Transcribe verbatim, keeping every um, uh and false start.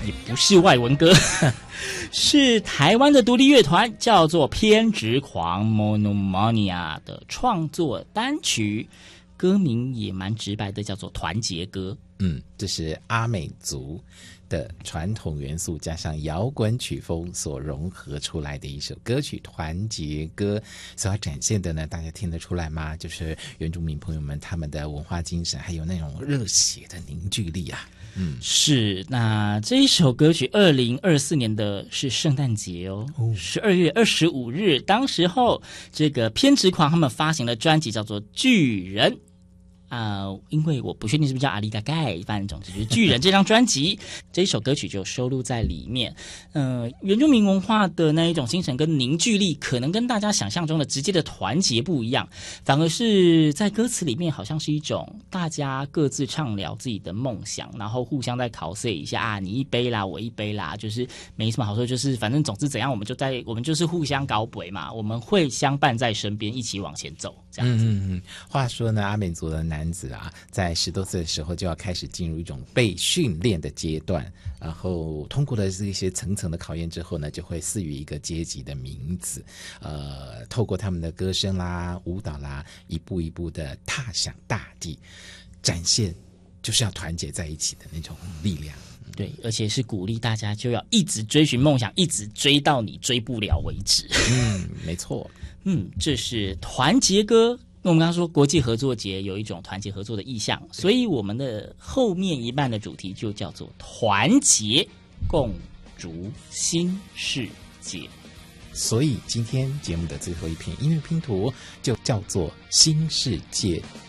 也不是外文歌，是台湾的独立乐团，叫做偏执狂 Monomania 的创作单曲，歌名也蛮直白的，叫做团结歌。 嗯，这是阿美族的传统元素加上摇滚曲风所融合出来的一首歌曲《团结歌》，所要展现的呢，大家听得出来吗？就是原住民朋友们他们的文化精神，还有那种热血的凝聚力啊。嗯， 是。那这一首歌曲，二零二四年的是圣诞节哦，十二月二十五日，当时候这个偏执狂他们发行的专辑叫做《巨人》。啊、呃，因为我不确定是不是叫阿里嘎盖，反正总之就是《巨人》这张专辑，这一首歌曲就收录在里面。呃，原住民文化的那一种精神跟凝聚力，可能跟大家想象中的直接的团结不一样，反而是在歌词里面好像是一种大家各自畅聊自己的梦想，然后互相再考试一下啊，你一杯啦，我一杯啦，就是没什么好说，就是反正总之怎样，我们就在我们就是互相搞鬼嘛，我们会相伴在身边，一起往前走，这样子。嗯嗯嗯。话说呢，阿美族的男子啊，在十多岁的时候就要开始进入一种被训练的阶段，然后通过了这些层层的考验之后呢，就会赐予一个阶级的名字。呃，透过他们的歌声啦、舞蹈啦，一步一步的踏响大地，展现就是要团结在一起的那种力量。 对，而且是鼓励大家就要一直追寻梦想，一直追到你追不了为止。 嗯，没错。 嗯，这是团结歌。那我们刚刚说国际合作节有一种团结合作的意向，所以我们的后面一半的主题就叫做团结共筑新世界。 所以今天节目的最后一篇音乐拼图就叫做新世界